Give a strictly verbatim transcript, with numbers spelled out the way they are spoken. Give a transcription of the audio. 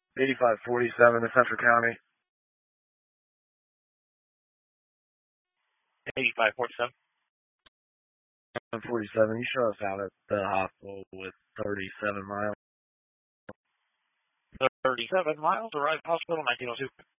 eighty-five forty-seven in Central County. eighty-five forty-seven. forty-seven. You show us out at the hospital with thirty-seven miles. thirty-seven miles, arrive hospital, nineteen oh two.